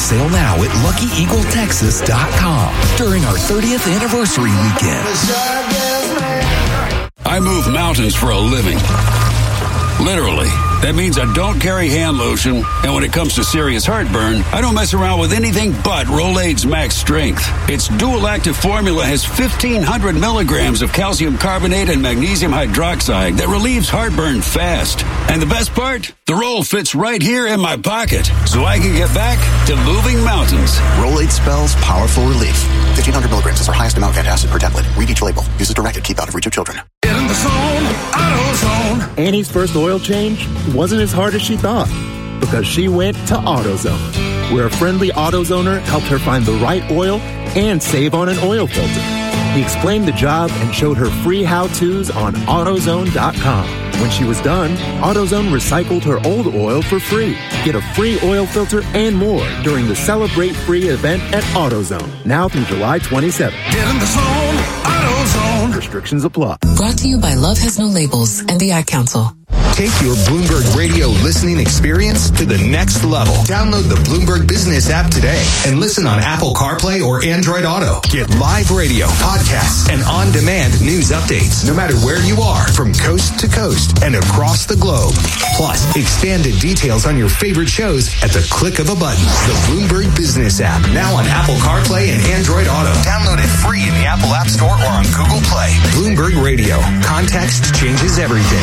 sale now at LuckyEagleTexas.com during our 30th anniversary weekend. I move mountains for a living. Literally. That means I don't carry hand lotion, and when it comes to serious heartburn, I don't mess around with anything but Rolaids Max Strength. Its dual-active formula has 1,500 milligrams of calcium carbonate and magnesium hydroxide that relieves heartburn fast. And the best part? The roll fits right here in my pocket, so I can get back to moving mountains. Rolaids spells powerful relief. 1,500 milligrams is our highest amount of antacid per tablet. Read each label. Use as directed. Keep out of reach of children. Get in the zone, AutoZone. Annie's first oil change wasn't as hard as she thought because she went to AutoZone, where a friendly AutoZoner helped her find the right oil and save on an oil filter. He explained the job and showed her free how-tos on AutoZone.com. When she was done, AutoZone recycled her old oil for free. Get a free oil filter and more during the Celebrate Free event at AutoZone, now through July 27th. Get in the zone, AutoZone. Restrictions apply. Brought to you by Love Has No Labels and the Ad Council. Take your Bloomberg Radio listening experience to the next level. Download the Bloomberg Business app today and listen on Apple CarPlay or Android Auto. Get live radio, podcasts, and on-demand news updates no matter where you are from coast to coast and across the globe. Plus, expanded details on your favorite shows at the click of a button. The Bloomberg Business app, now on Apple CarPlay and Android Auto. Download it free in the Apple App Store or on Google Play. Bloomberg Radio. Context changes everything.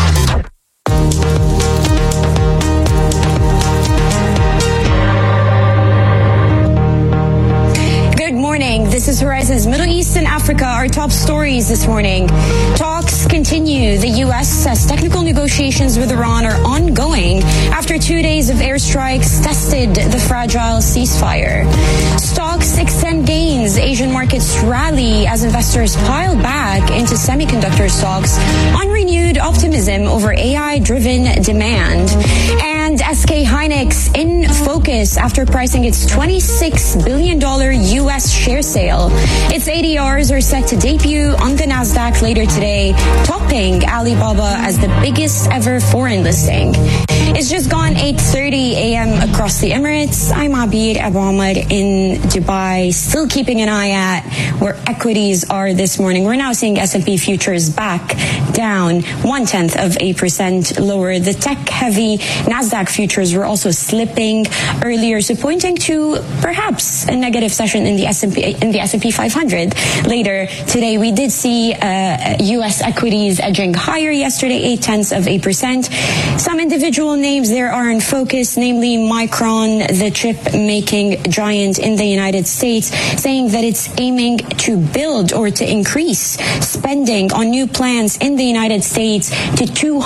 Good morning. This is Horizon's Middle East and Africa. Our top stories this morning. Talks continue. The U.S. says technical negotiations with Iran are ongoing after 2 days of airstrikes tested the fragile ceasefire. Stocks extend gains. Asian markets rally as investors pile back into semiconductor stocks on renewed optimism over AI-driven demand. And SK Hynix in focus after pricing its $26 billion U.S. share sale. Its ADRs are set to debut on the Nasdaq later today, topping Alibaba as the biggest ever foreign listing. It's just gone 8:30 a.m. across the Emirates. I'm Abir Abu Ahmad in Dubai, still keeping an eye at where equities are this morning. We're now seeing S&P futures back down 0.1% lower. The tech-heavy Nasdaq futures were also slipping earlier, so pointing to perhaps a negative session in the S&P 500 later today. We did see U.S. equities edging higher yesterday, 0.8%. Some individual names there are in focus, namely Micron, the chip-making giant in the United States, saying that it's aiming to build or to increase spending on new plants in the United States to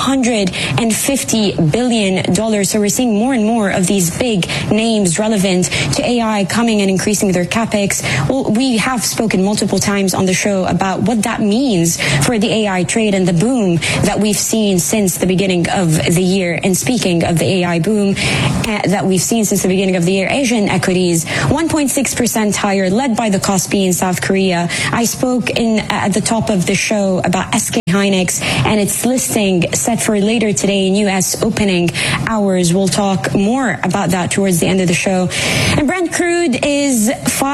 $250 billion. So we're seeing more and more of these big names relevant to AI coming and increasing their capex. Well, we have spoken multiple times on the show about what that means for the AI trade and the boom that we've seen since the beginning of the year. And speaking of the AI boom that we've seen since the beginning of the year, Asian equities 1.6% higher, led by the Kospi in South Korea. I spoke at the top of the show about SK Hynix and its listing set for later today in U.S. opening hours. We'll talk more about that towards the end of the show. And Brent crude is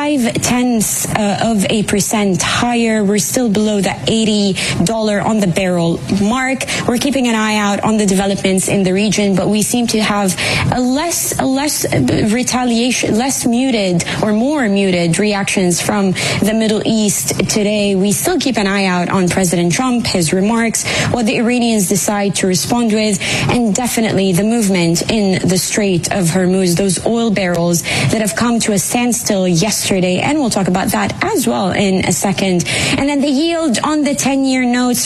0.5% higher. We're still below the $80 on the barrel mark. We're keeping an eye out on the developments in the region, but we seem to have a less retaliation, less muted or more muted reactions from the Middle East today. We still keep an eye out on President Trump, his remarks, what the Iranians decide to respond with, and definitely the movement in the Strait of Hormuz, those oil barrels that have come to a standstill yesterday. And we'll talk about that as well in a second. And then the yield on the 10-year notes,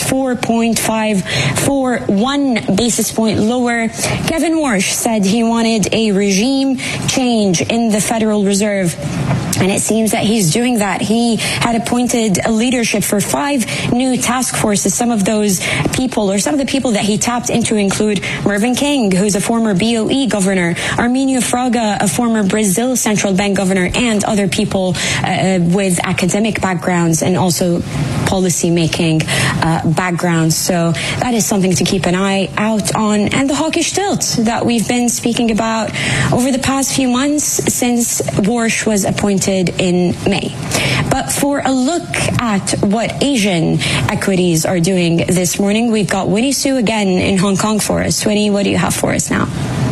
4.541 basis point lower. Kevin Warsh said he wanted a regime change in the Federal Reserve. And it seems that he's doing that. He had appointed a leadership for 5 new task forces. Some of those people, or some of the people that he tapped into, include Mervyn King, who's a former BOE governor, Arminio Fraga, a former Brazil Central Bank governor, and other people with academic backgrounds and also policy-making background. So that is something to keep an eye out on. And the hawkish tilt that we've been speaking about over the past few months since Warsh was appointed in May. But for a look at what Asian equities are doing this morning, we've got Winnie Su again in Hong Kong for us. Winnie, what do you have for us now?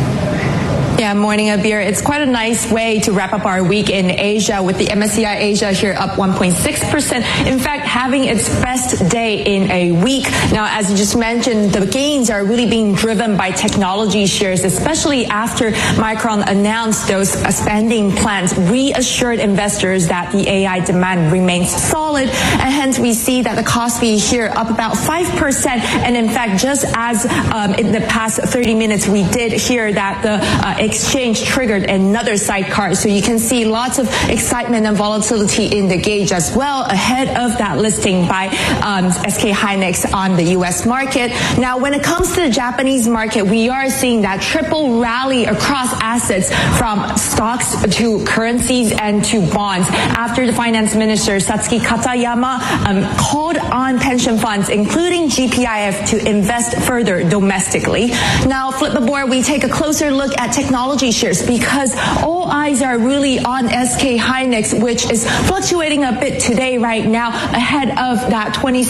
Yeah, morning, Abir. It's quite a nice way to wrap up our week in Asia with the MSCI Asia here up 1.6%. In fact, having its best day in a week. Now, as you just mentioned, the gains are really being driven by technology shares, especially after Micron announced those spending plans, reassured investors that the AI demand remains solid. And hence, we see that the Kospi here up about 5%. And in fact, just as in the past 30 minutes, we did hear that the exchange triggered another sidecar. So you can see lots of excitement and volatility in the gauge as well ahead of that listing by SK Hynix on the U.S. market. Now, when it comes to the Japanese market, we are seeing that triple rally across assets from stocks to currencies and to bonds after the finance minister Satsuki Katayama called on pension funds, including GPIF, to invest further domestically. Now, flip the board, we take a closer look at technology shares because all eyes are really on SK Hynix, which is fluctuating a bit today right now ahead of that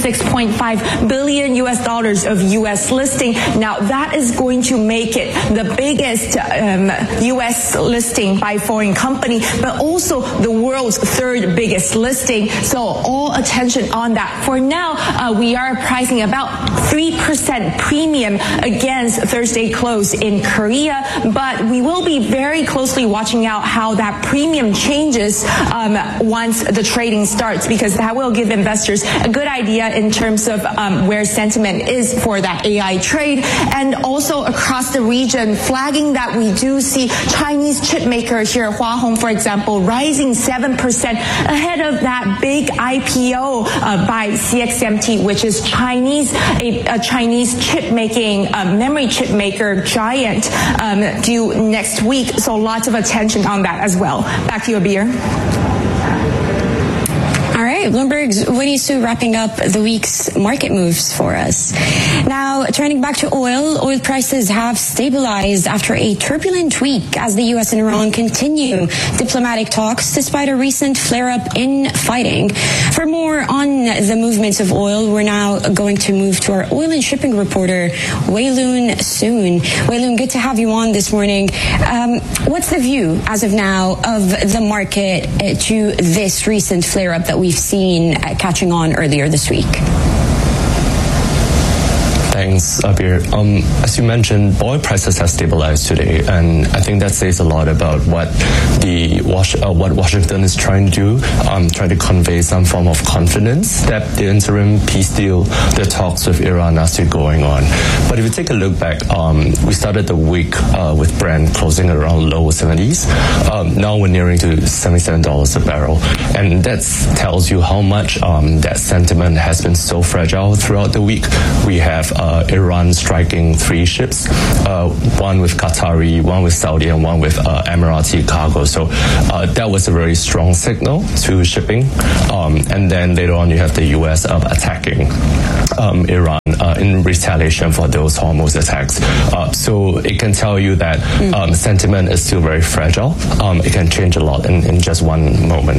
$26.5 billion of U.S. listing. Now, that is going to make it the biggest U.S. listing by foreign company, but also the world's third biggest listing. So all attention on that. For now, we are pricing about 3% premium against Thursday close in Korea, but we will be very closely watching out how that premium changes once the trading starts, because that will give investors a good idea in terms of where sentiment is for that AI trade. And also across the region, flagging that we do see Chinese chip maker here, Hua Hong, for example, rising 7% ahead of that big IPO by CXMT, which is a Chinese chip making, memory chip maker giant due next week. So lots of attention on that as well. Back to you, Abir. All right, Bloomberg's Winnie Su wrapping up the week's market moves for us. Now, turning back to oil prices have stabilized after a turbulent week as the U.S. and Iran continue diplomatic talks despite a recent flare-up in fighting. For more on the movements of oil, we're now going to move to our oil and shipping reporter, Wei Loon Soon. Wei Loon, good to have you on this morning. What's the view as of now of the market to this recent flare-up that we've seen catching on earlier this week? Thanks, Abir. As you mentioned, oil prices have stabilized today, and I think that says a lot about what Washington is trying to do, trying to convey some form of confidence that the interim peace deal, the talks with Iran are still going on. But if you take a look back, we started the week with Brent closing around low 70s. Now we're nearing to $77 a barrel, and that tells you how much that sentiment has been so fragile throughout the week. We have Iran striking 3 ships, one with Qatari, one with Saudi, and one with Emirati cargo. So that was a very strong signal to shipping. And then later on, you have the U.S. attacking Iran in retaliation for those Hormuz attacks. So it can tell you that sentiment is still very fragile. It can change a lot in just one moment.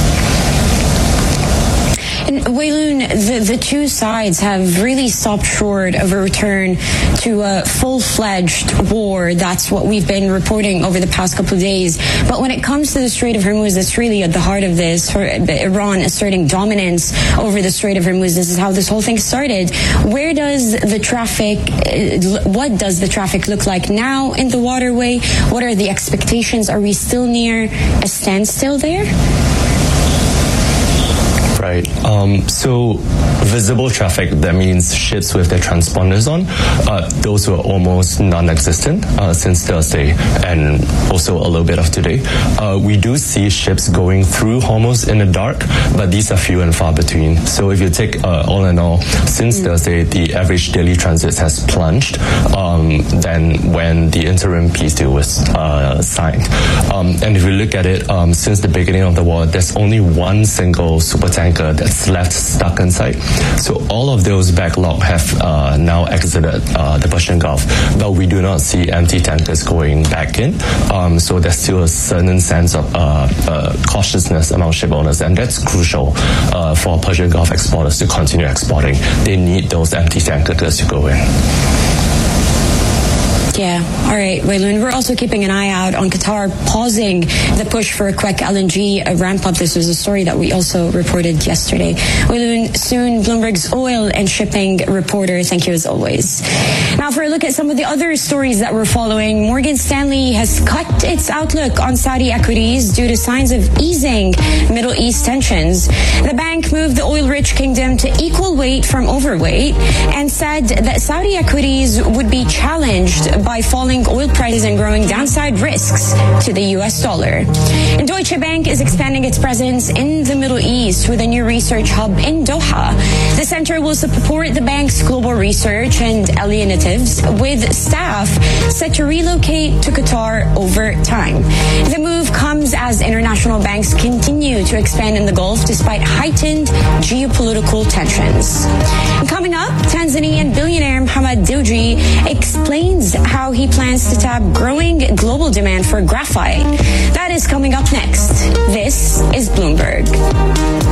And Wei Loon, the two sides have really stopped short of a return to a full-fledged war. That's what we've been reporting over the past couple of days. But when it comes to the Strait of Hormuz, that's really at the heart of this. Iran asserting dominance over the Strait of Hormuz. This is how this whole thing started. What does the traffic look like now in the waterway? What are the expectations? Are we still near a standstill there? Right. So visible traffic, that means ships with their transponders on, those were almost non-existent since Thursday and also a little bit of today. We do see ships going through Hormuz in the dark, but these are few and far between. So if you take all in all, since Thursday, the average daily transit has plunged than when the interim peace deal was signed. And if you look at it, since the beginning of the war, there's only one single supertanker tanker that's left stuck inside. So all of those backlog have now exited the Persian Gulf, but we do not see empty tankers going back in. So there's still a certain sense of cautiousness among ship owners, and that's crucial for Persian Gulf exporters to continue exporting. They need those empty tankers to go in. Yeah. All right, Wei Lun. We're also keeping an eye out on Qatar pausing the push for a quick LNG ramp up. This was a story that we also reported yesterday. Wei Lun Soon, Bloomberg's oil and shipping reporter. Thank you as always. Now for a look at some of the other stories that we're following, Morgan Stanley has cut its outlook on Saudi equities due to signs of easing Middle East tensions. The bank moved the oil-rich kingdom to equal weight from overweight and said that Saudi equities would be challenged by falling oil prices and growing downside risks to the U.S. dollar. And Deutsche Bank is expanding its presence in the Middle East with a new research hub in Doha. The center will support the bank's global research and early initiatives with staff set to relocate to Qatar over time. The move comes as international banks continue to expand in the Gulf despite heightened geopolitical tensions. And coming up, Tanzanian billionaire Mohamed Dewji explains how he plans to tap growing global demand for graphite. That is coming up next. This is Bloomberg.